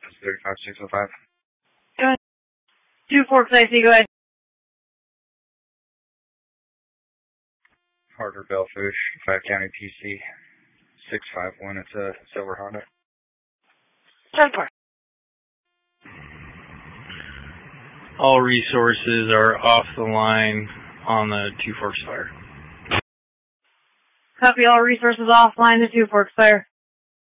35605. Go ahead. 2 Forks IC, go ahead. Harder Bellfish, 5 County PC, 651. It's a silver Honda. 10 Park. All resources are off the line on the 2 Forks fire. Copy, all resources offline, the 2 Forks fire.